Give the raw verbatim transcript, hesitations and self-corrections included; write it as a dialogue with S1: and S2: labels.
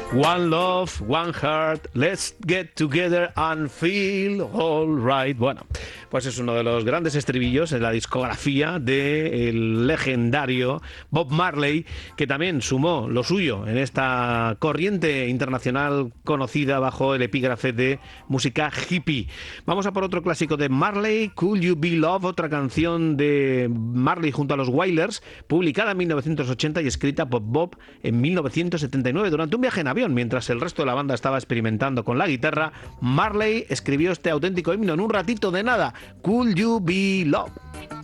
S1: One love, one heart, let's get together and feel all right. Bueno, pues es uno de los grandes estribillos en la discografía del legendario Bob Marley, que también sumó lo suyo en esta corriente internacional conocida bajo el epígrafe de música hippie. Vamos a por otro clásico de Marley, Could You Be Love, otra canción de Marley junto a los Wailers, publicada en mil novecientos ochenta y escrita por Bob en mil novecientos setenta y nueve durante un viaje en avión. Mientras el resto de la banda estaba experimentando con la guitarra, Marley escribió este auténtico himno en un ratito de nada, Could You Be Love.